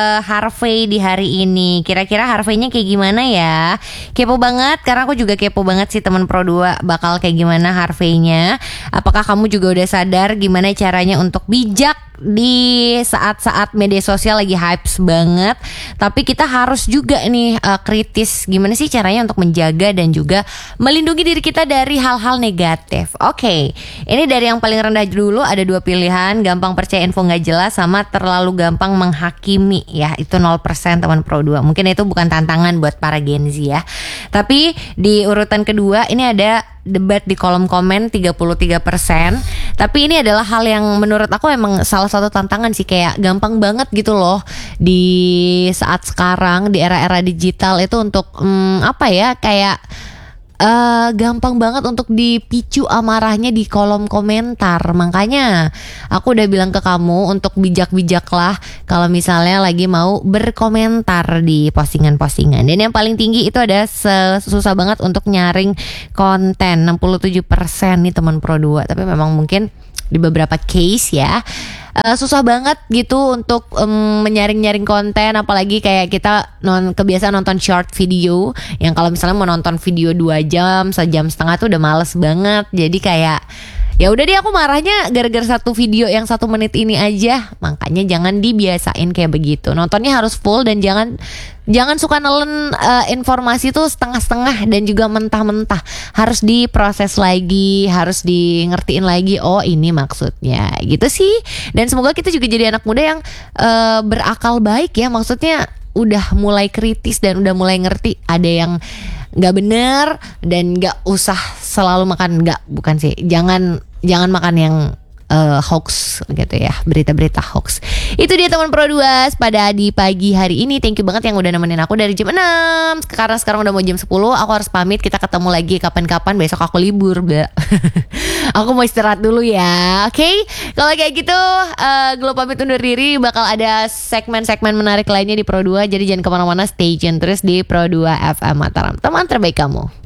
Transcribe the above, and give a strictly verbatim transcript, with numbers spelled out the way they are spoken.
Harvey di hari ini. Kira-kira Harvey-nya kayak gimana ya? Kepo banget, karena aku juga kepo banget sih teman Pro dua bakal kayak gimana Harvey-nya. Apakah kamu juga udah sadar gimana caranya untuk bijak di saat-saat media sosial lagi hypes banget, tapi kita harus juga nih uh, kritis gimana sih caranya untuk menjaga dan juga melindungi diri kita dari hal-hal negatif. Oke, okay. Ini dari yang paling rendah dulu, ada dua pilihan, gampang percaya info gak jelas sama terlalu gampang menghakimi. Ya itu nol persen teman Pro dua. Mungkin itu bukan tantangan buat para Gen Z ya. Tapi di urutan kedua ini ada debat di kolom komen tiga puluh tiga persen. Tapi ini adalah hal yang menurut aku emang salah satu tantangan sih. Kayak gampang banget gitu loh di saat sekarang, di era-era digital itu untuk hmm, apa ya, kayak Uh, gampang banget untuk dipicu amarahnya di kolom komentar. Makanya aku udah bilang ke kamu untuk bijak-bijaklah kalau misalnya lagi mau berkomentar di postingan-postingan. Dan yang paling tinggi itu ada susah banget untuk nyaring konten, enam puluh tujuh persen nih teman Pro dua. Tapi memang mungkin di beberapa case ya uh, susah banget gitu untuk um, menyaring-nyaring konten, apalagi kayak kita non kebiasaan nonton short video yang kalau misalnya mau nonton video dua jam, sejam setengah tuh udah males banget. Jadi kayak ya udah deh, aku marahnya gara-gara satu video yang satu menit ini aja. Makanya jangan dibiasain kayak begitu. Nontonnya harus full dan jangan jangan suka nelen uh, informasi tuh setengah-setengah dan juga mentah-mentah. Harus diproses lagi, harus di ngertiin lagi. Oh ini maksudnya gitu sih. Dan semoga kita juga jadi anak muda yang uh, berakal baik ya. Maksudnya udah mulai kritis dan udah mulai ngerti ada yang nggak bener dan nggak usah selalu makan nggak bukan sih jangan jangan makan yang uh, hoax gitu ya, berita-berita hoax. Itu dia teman Pro dua pada di pagi hari ini. Thank you banget yang udah nemenin aku dari jam enam. Karena sekarang udah mau jam sepuluh, aku harus pamit. Kita ketemu lagi kapan-kapan, besok aku libur, Mbak. Aku mau istirahat dulu ya. Oke, okay? Kalau kayak gitu uh, Glo pamit undur diri. Bakal ada segmen-segmen menarik lainnya di Pro dua. Jadi jangan kemana-mana, stay tune terus di Pro dua F M Mataram, teman terbaik kamu.